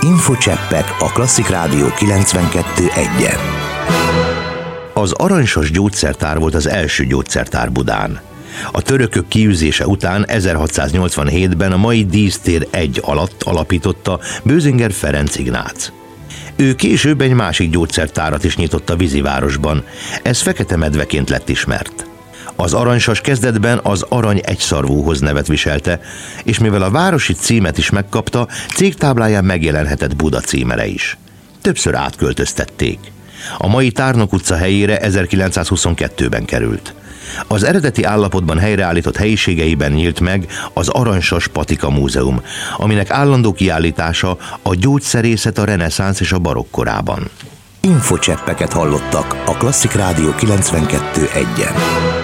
Infocseppek a Klasszik Rádió 92.1-en. Az Aranysas gyógyszertár volt az első gyógyszertár Budán. A törökök kiűzése után 1687-ben a mai Dísztér 1 alatt alapította Bösinger Ferenc Ignác. Ő később egy másik gyógyszertárat is nyitott a vízivárosban, ez Fekete-medveként lett ismert. Az Aranysas kezdetben az Arany egyszarvúhoz nevet viselte, és mivel a városi címet is megkapta, cégtábláján megjelenhetett Buda címere is. Többször átköltöztették. A mai Tárnok utca helyére 1922-ben került. Az eredeti állapotban helyreállított helyiségeiben nyílt meg az Aranysas Patika Múzeum, aminek állandó kiállítása a gyógyszerészet a reneszánsz és a barokk korában. Infocseppeket hallottak a Klasszik Rádió 92.1-en.